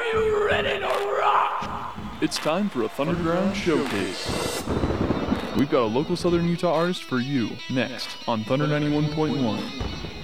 you ready to rock? It's time for a Thunderground Showcase. We've got a local Southern Utah artist for you next on Thunder 91.1.